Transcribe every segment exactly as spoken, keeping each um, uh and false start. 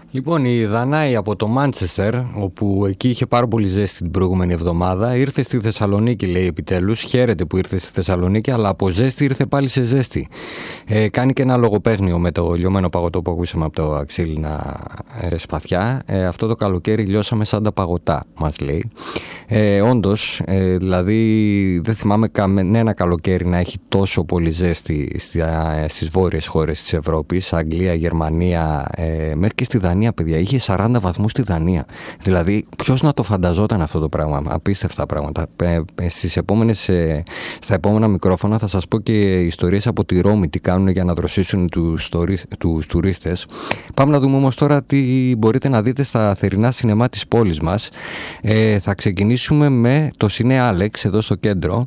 Λοιπόν, η Δανάη από το Μάντσεστερ, όπου εκεί είχε πάρα πολύ ζέστη την προηγούμενη εβδομάδα, ήρθε στη Θεσσαλονίκη, λέει επιτέλους. Χαίρεται που ήρθε στη Θεσσαλονίκη, αλλά από ζέστη ήρθε πάλι σε ζέστη. Ε, κάνει και ένα λογοπαίγνιο με το λιωμένο παγωτό που ακούσαμε από το Αξίλινα ε, Σπαθιά. Ε, αυτό το καλοκαίρι λιώσαμε σαν τα παγωτά, μας λέει. Ε, όντως, ε, δηλαδή δεν θυμάμαι κανένα καλοκαίρι να έχει τόσο πολύ ζέστη στις βόρειες χώρες της Ευρώπης, Αγγλία, Γερμανία, ε, μέχρι και στη Δανία, παιδιά. Είχε σαράντα βαθμούς στη Δανία. Δηλαδή, ποιος να το φανταζόταν αυτό το πράγμα? Απίστευτα πράγματα. Ε, στις επόμενες, ε, στα επόμενα μικρόφωνα θα σας πω και ιστορίες από τη Ρώμη, τι κάνουν για να δροσίσουν τους, τους τουρίστες. Πάμε να δούμε όμως τώρα τι μπορείτε να δείτε στα θερινά σινεμά της πόλης μας. Ε, θα ξεκινήσουμε με το Σινέ Άλεξ εδώ στο κέντρο,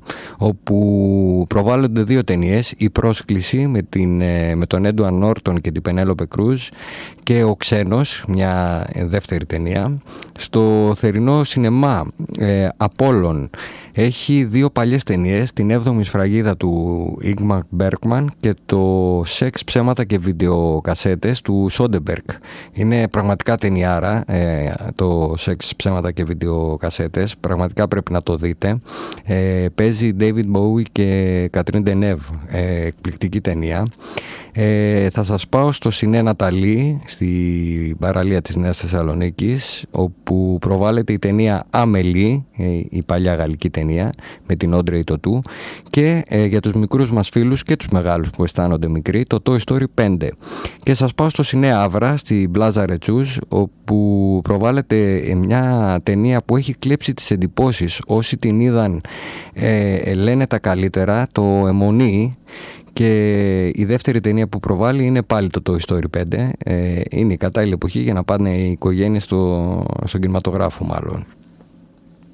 όπου προβάλλονται δύο ταινίες. Η Πρόσκληση με, την, με τον Έντουαρντ Νόρτον και την Πενέλοπε Κρούζ και ο Ξένος, μια δεύτερη ταινία. Στο θερινό σινεμά ε, Απόλλων έχει δύο παλιές ταινίες, την έβδομη σφραγίδα του Ίγμαρ Μπέργκμαν και το Σεξ, ψέματα και βιντεοκασέτες του Σόντεμπεργκ. Είναι πραγματικά ταινιάρα ε, το Σεξ, ψέματα και βιντεοκασέτες. Πραγματικά πρέπει να το δείτε. Ε, παίζει David Bowie και Κατρίν Ντενέβ. Ε, εκπληκτική ταινία. Ε, θα σας πάω στο Σινέ Ναταλή, στην παραλία της Νέας Θεσσαλονίκης, όπου προβάλλεται η ταινία Αμελή, η παλιά γαλλική ταινία με την Όντρεϊ Τοτού, και ε, για τους μικρούς μας φίλους και τους μεγάλους που αισθάνονται μικροί, το Toy Story πέντε. Και σας πάω στο Σινέ Αύρα, στην Πλάζα Ρετσούς, όπου προβάλλεται μια ταινία που έχει κλέψει τις εντυπώσεις. Όσοι την είδαν ε, λένε τα καλύτερα, το Αιμονή. Και η δεύτερη ταινία που προβάλλει είναι πάλι το Toy Story πέντε. Ε, είναι η κατάλληλη εποχή για να πάνε οι οικογένειες στο, στον κινηματογράφο μάλλον.